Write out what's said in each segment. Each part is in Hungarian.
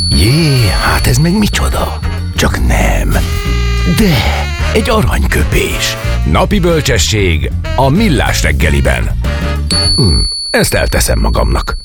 Jé, hát ez meg micsoda? Csak nem. De, egy aranyköpés. Napi bölcsesség a Millás reggeliben. Ezt elteszem magamnak.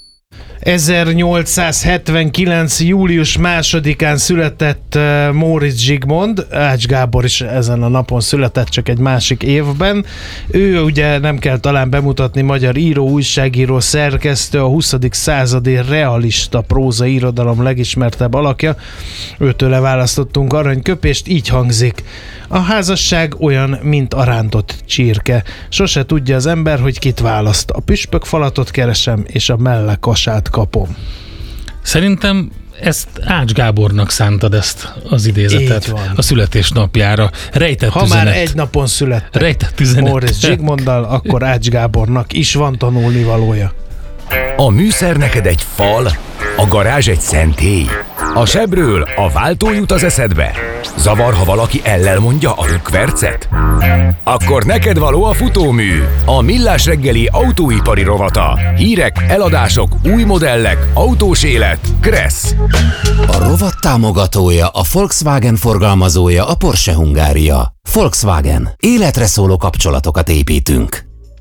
1879. július 2-án született Móricz Zsigmond, Ács Gábor is ezen a napon született, csak egy másik évben. Ő ugye nem kell talán bemutatni, magyar író, újságíró, szerkesztő, a 20. századi realista próza irodalom legismertebb alakja. Őtőle választottunk aranyköpést, így hangzik. A házasság olyan, mint a rántott csirke. Sose tudja az ember, hogy kit választ. A püspökfalatot keresem, és a mellekasát kapom. Szerintem ezt Ács Gábornak szántad ezt az idézetet a születésnapjára. Rejtett ha üzenet. Már egy napon születtek Rejtett üzenet. Móricz Zsigmonddal, akkor Ács Gábornak is van tanulnivalója. A műszer neked egy fal, a garázs egy szentély. A sebről a váltó jut az eszedbe. Zavar, ha valaki ellel mondja a rükvercet? Akkor neked való a futómű, a Millás reggeli autóipari rovata. Hírek, eladások, új modellek, autós élet. Kressz. A rovat támogatója, a Volkswagen forgalmazója, a Porsche Hungária. Volkswagen. Életre szóló kapcsolatokat építünk.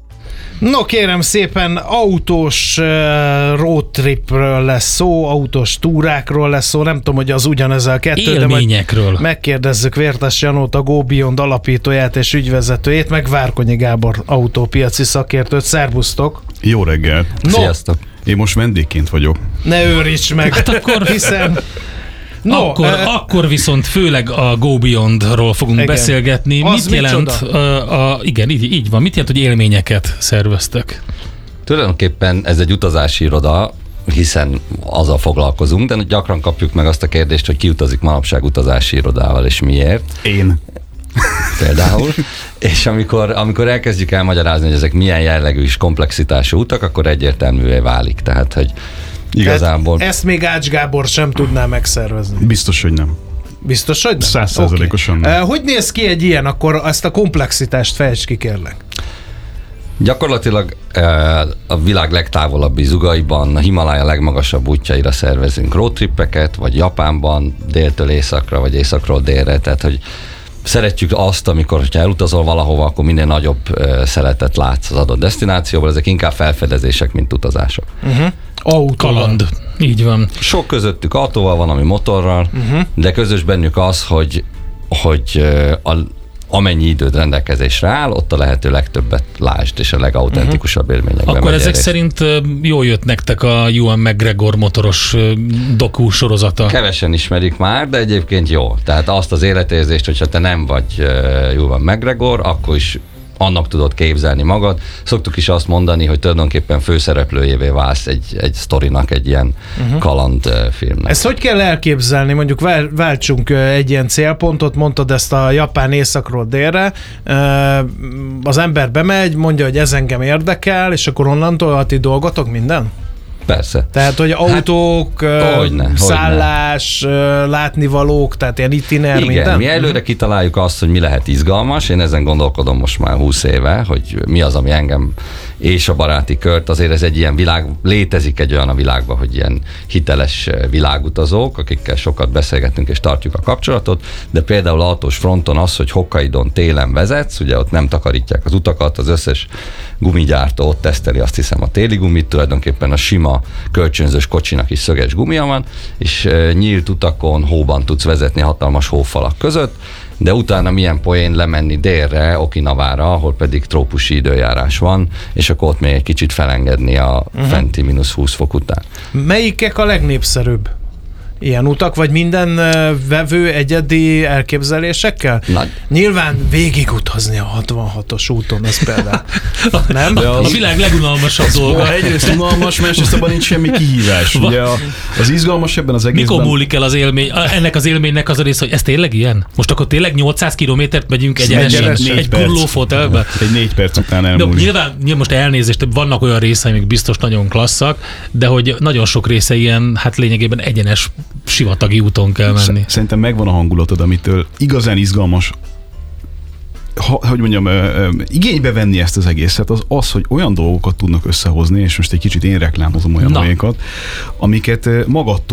No kérem szépen, autós roadtripről lesz szó, autós túrákról lesz szó, nem tudom, hogy az ugyanez a kettő, élményekről. De majd megkérdezzük Vértes Janót, a Go Beyond alapítóját és ügyvezetőjét, meg Várkonyi Gábor autópiaci szakértőt. Szerbusztok! Jó reggelt! No, sziasztok! Én most vendégként vagyok. Ne őríts meg! Hát akkor hiszen... No, akkor viszont főleg a Go Beyondról fogunk igen. beszélgetni. Az mit jelent? Igen, így van. Mit jelent, hogy élményeket szerveztek? Tulajdonképpen ez egy utazási iroda, hiszen azzal foglalkozunk, de gyakran kapjuk meg azt a kérdést, hogy ki utazik manapság utazási irodával, és miért. Én. Például. És amikor elkezdjük elmagyarázni, hogy ezek milyen jellegű és komplexitású utak, akkor egyértelművé válik. Tehát, hogy igazából... Ezt még Ács Gábor sem tudná megszervezni. Biztos, hogy nem. Biztos, hogy nem? 100%-osan okay. nem. Hogy néz ki egy ilyen? Akkor ezt a komplexitást fejtsd ki, kérlek. Gyakorlatilag a világ legtávolabbi zugaiban, a Himalája legmagasabb útjaira szervezünk roadtrippeket, vagy Japánban déltől északra, vagy északról délre, tehát hogy szeretjük azt, amikor ha elutazol valahova, akkor minél nagyobb szeletet látsz az adott desztinációból, ezek inkább felfedezések, mint utazások. Kaland. Így van. Sok közöttük autóval van, ami motorral, de közös bennük az, hogy amennyi időd rendelkezésre áll, ott a lehető legtöbbet lásd, és a legautentikusabb élményekben. Akkor ezek szerint jól jött nektek a Ewan McGregor motoros doku sorozata? Kevesen ismerik már, de egyébként jó. Tehát azt az életérzést, hogyha te nem vagy Ewan McGregor, akkor is annak tudod képzelni magad. Szoktuk is azt mondani, hogy tulajdonképpen főszereplőjévé válsz egy sztorinak, egy ilyen kalandfilmnek. Ezt hogy kell elképzelni? Mondjuk váltsunk egy ilyen célpontot, mondtad ezt a Japán északról délre, az ember bemegy, mondja, hogy ez engem érdekel, és akkor onnantól a ti dolgotok minden? Persze. Tehát, hogy autók, szállás, látnivalók, tehát ilyen itiner, igen, minden? mi előre kitaláljuk azt, hogy mi lehet izgalmas. Én ezen gondolkodom most már 20 éve, hogy mi az, ami engem és a baráti kört. Azért ez egy ilyen világ, létezik egy olyan a világban, hogy ilyen hiteles világutazók, akikkel sokat beszélgetünk és tartjuk a kapcsolatot, de például autós fronton az, hogy Hokkaidon télen vezetsz, ugye ott nem takarítják az utakat, az összes gumigyártó ott teszteli, azt hiszem, a téli gumit, tulajdonképpen a sima kölcsönzős kocsinak is szöges gumia van, és nyílt utakon, hóban tudsz vezetni hatalmas hófalak között, de utána milyen poén lemenni délre, Okinavára, ahol pedig trópusi időjárás van, és akkor ott még egy kicsit felengedni a fenti -20 fok után. Melyikek a legnépszerűbb ilyen utak, vagy minden vevő egyedi elképzelésekkel? Nyilván végigutazni a 66-os úton, ez például. Nem? A világ legunalmasabb dolga. Egyrészt unalmas, másrészt abban nincs semmi kihívás. Ugye az izgalmas ebben az egészben... Mikor múlik el az élmény, ennek az élménynek az a rész, hogy ez tényleg ilyen? Most akkor tényleg 800 kilométert megyünk egyenesen egy guruló fotelbe? Egy 4 perc után elmúlik. Nyilván most elnézést, vannak olyan részei, amik biztos nagyon klasszak, de hogy nagyon sok része ilyen, hát lényegében egyenes sivatagi úton kell menni. Szerintem megvan a hangulatod, amitől igazán izgalmas, hogy mondjam, igénybe venni ezt az egészet, az, hogy olyan dolgokat tudnak összehozni, és most egy kicsit én reklámozom olyan dolgokat, amiket magadtól